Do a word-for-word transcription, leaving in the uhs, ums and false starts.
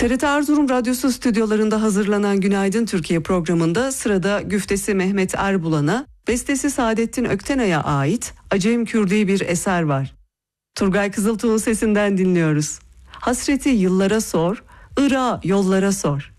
T R T Erzurum Radyosu stüdyolarında hazırlanan Günaydın Türkiye programında sırada güftesi Mehmet Erbulan'a, bestesi Saadettin Öktenay'a ait Acem Kürdi bir eser var. Turgay Kızıltuğ'un sesinden dinliyoruz. Hasreti yıllara sor, Irak'ı yollara sor.